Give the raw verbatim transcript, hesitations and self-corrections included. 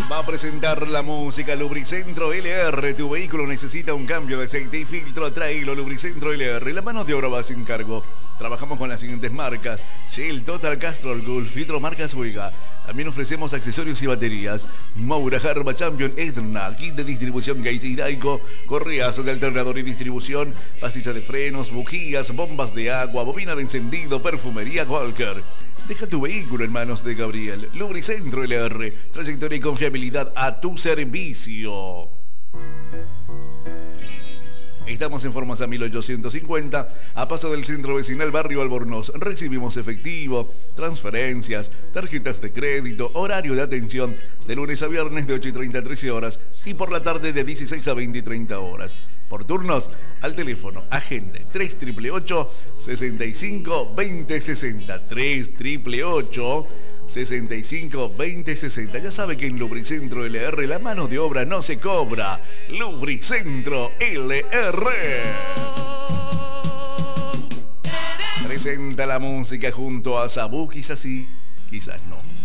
Va a presentar la música Lubricentro L R. Tu vehículo necesita un cambio de aceite y filtro. Tráelo Lubricentro L R. La mano de obra va sin cargo. Trabajamos con las siguientes marcas: Shell, Total, Castrol, Gulf, Filtro marca Suega. También ofrecemos accesorios y baterías. Moura, Harba, Champion, Edna, kit de distribución Gates y Daico, correas de alternador y distribución, pastillas de frenos, bujías, bombas de agua, bobina de encendido, perfumería Walker. Deja tu vehículo en manos de Gabriel. Lubricentro L R, trayectoria y confiabilidad a tu servicio. Estamos en Formosa mil ochocientos cincuenta, a paso del centro vecinal Barrio Albornoz. Recibimos efectivo, transferencias, tarjetas de crédito, horario de atención de lunes a viernes de ocho y treinta a trece horas y por la tarde de dieciséis a veinte y treinta horas. Por turnos, al teléfono, agende tres ocho ocho, seis cinco, dos cero seis cero, tres ocho ocho, seis cinco, dos cero seis cero. Ya sabe que en Lubricentro L R la mano de obra no se cobra. Lubricentro L R. Presenta la música junto a Sabú, quizás sí, quizás no.